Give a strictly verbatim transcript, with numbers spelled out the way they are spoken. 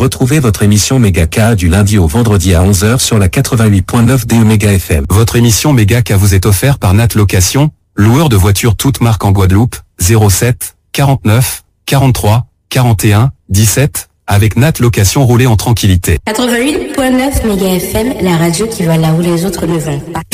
Retrouvez votre émission Megaka du lundi au vendredi à onze heures sur la quatre-vingt-huit point neuf D E Méga F M. Votre émission Megaka vous est offerte par Nat Location, loueur de voitures toutes marques en Guadeloupe, zéro sept, quarante-neuf, quarante-trois, quarante et un, dix-sept, avec Nat Location, roulez en tranquillité. quatre-vingt-huit point neuf Méga F M, la radio qui va là où les autres ne vont pas.